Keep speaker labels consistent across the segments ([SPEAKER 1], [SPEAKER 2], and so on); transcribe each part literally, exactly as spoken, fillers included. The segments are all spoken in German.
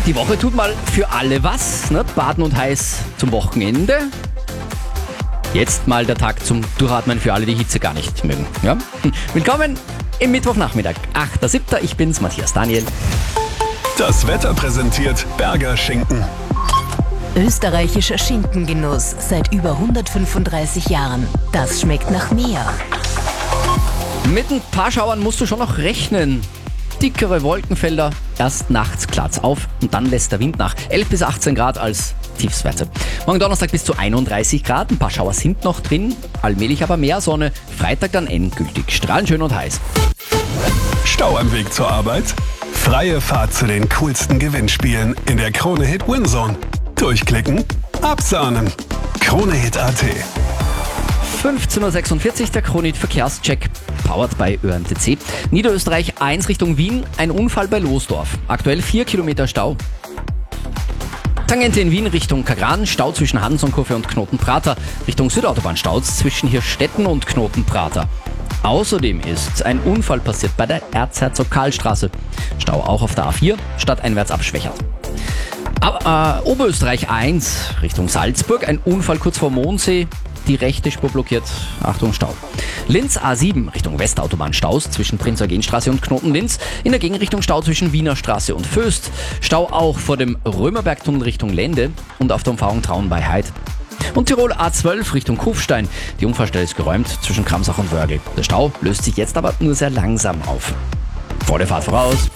[SPEAKER 1] Die Woche tut mal für alle was. Ne? Baden und heiß zum Wochenende. Jetzt mal der Tag zum Durchatmen für alle, die Hitze gar nicht mögen. Ja? Willkommen im Mittwochnachmittag, achter siebter Ich bin's, Matthias Daniel.
[SPEAKER 2] Das Wetter präsentiert Berger Schinken.
[SPEAKER 3] Österreichischer Schinkengenuss seit über hundertfünfunddreißig Jahren. Das schmeckt nach mehr.
[SPEAKER 1] Mit ein paar Schauern musst du schon noch rechnen. Dickere Wolkenfelder, erst nachts klart's auf und dann lässt der Wind nach. elf bis achtzehn Grad als Tiefstwerte. Morgen Donnerstag bis zu einunddreißig Grad, ein paar Schauer sind noch drin, allmählich aber mehr Sonne. Freitag dann endgültig, strahlend schön und heiß.
[SPEAKER 2] Stau am Weg zur Arbeit? Freie Fahrt zu den coolsten Gewinnspielen in der Krone Hit Winzone. Durchklicken, absahnen. Kronehit punkt at.
[SPEAKER 1] fünfzehn Uhr sechsundvierzig, der Kronehit Verkehrscheck, powered by Ö M T C. Niederösterreich eins Richtung Wien, ein Unfall bei Losdorf. Aktuell vier Kilometer Stau. Tangente in Wien Richtung Kagran, Stau zwischen Hansonkurve und Knotenprater. Richtung Südautobahn Staus zwischen Hirstetten und Knotenprater. Außerdem ist ein Unfall passiert bei der Erzherzog-Karl-Straße. Stau auch auf der A vier, stadteinwärts abschwächert. Aber, äh, Oberösterreich eins Richtung Salzburg, ein Unfall kurz vor Mondsee. Die rechte Spur blockiert. Achtung, Stau. Linz A sieben Richtung Westautobahn Staus zwischen Prinz-Eugen-Straße und Knoten-Linz. In der Gegenrichtung Stau zwischen Wiener Straße und Föst. Stau auch vor dem Römerbergtunnel Richtung Lende und auf der Umfahrung Traun bei Heid. Und Tirol A zwölf Richtung Kufstein. Die Unfallstelle ist geräumt zwischen Kramsach und Wörgl. Der Stau löst sich jetzt aber nur sehr langsam auf. Volle Fahrt voraus.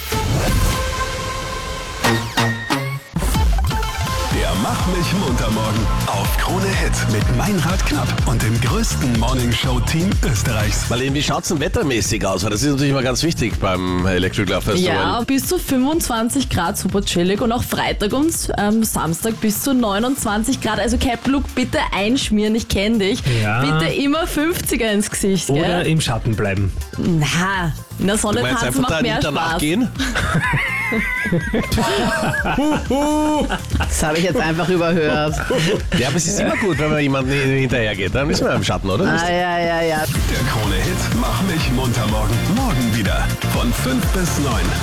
[SPEAKER 2] Der Mach mich munter morgen auf Krone Hit mit Meinrad Knapp und dem größten Morningshow-Team Österreichs.
[SPEAKER 4] Marlene, wie schaut's denn wettermäßig aus? Weil das ist natürlich immer ganz wichtig beim Electric Love Festival.
[SPEAKER 5] Ja, bis zu fünfundzwanzig Grad, super chillig. Und auch Freitag und ähm, Samstag bis zu neunundzwanzig Grad. Also Captain Luke, bitte einschmieren, ich kenne dich.
[SPEAKER 6] Ja.
[SPEAKER 5] Bitte immer fünfziger ins Gesicht,
[SPEAKER 6] Oder
[SPEAKER 5] gell?
[SPEAKER 6] im Schatten bleiben.
[SPEAKER 5] Na, in der Sonne
[SPEAKER 4] Du meinst
[SPEAKER 5] tanzen
[SPEAKER 4] einfach
[SPEAKER 5] macht
[SPEAKER 4] da
[SPEAKER 5] mehr
[SPEAKER 4] nicht danach
[SPEAKER 5] Spaß.
[SPEAKER 4] gehen?
[SPEAKER 7] Das habe ich jetzt einfach überhört.
[SPEAKER 4] Ja, aber es ist immer gut, wenn man jemanden hinterher geht. Dann ist man im Schatten, oder?
[SPEAKER 7] Ah, ja, ja, ja.
[SPEAKER 2] Der Krone Hit Mach mich munter morgen. Morgen wieder von fünf bis neun.